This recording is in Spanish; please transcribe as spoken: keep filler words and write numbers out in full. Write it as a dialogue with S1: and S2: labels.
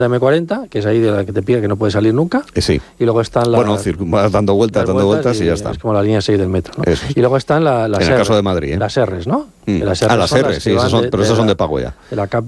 S1: la eme cuarenta, que es ahí de la que te pide que no puedes salir nunca.
S2: Eh, sí.
S1: Y luego están las...
S2: Bueno, vas dando vueltas, dando vueltas y, y ya está.
S1: Es como la línea seis del metro, ¿no?
S2: Eso.
S1: Y luego están la, las
S2: en
S1: R,
S2: el caso de Madrid, ¿eh?
S1: las R's, ¿no?
S2: Mm.
S1: Las
S2: ah, las
S1: son
S2: R,
S1: las
S2: sí,
S1: que
S2: esas
S1: van
S2: son,
S1: de,
S2: pero
S1: de
S2: esas son
S1: la,
S2: de pago ya.
S1: De la cap